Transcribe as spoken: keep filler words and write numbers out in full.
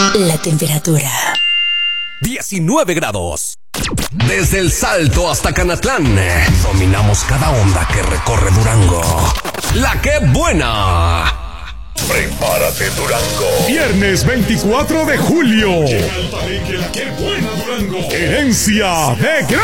La temperatura: diecinueve grados. Desde El Salto hasta Canatlán, dominamos cada onda que recorre Durango. ¡La que buena! Prepárate, Durango. Viernes veinticuatro de julio. Llega al palenque La que buena, Durango. Herencia de